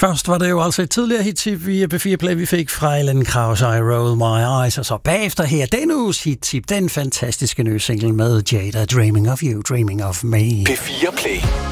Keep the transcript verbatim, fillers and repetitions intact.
Først var det jo altså et tidligere hit-tip via B fire Play, vi fik fra Ellen Krause, I Roll My Eyes, og så bagefter her denne uges hit-tip, den fantastiske nye single med Jada, Dreaming of You, Dreaming of Me. B fire Play.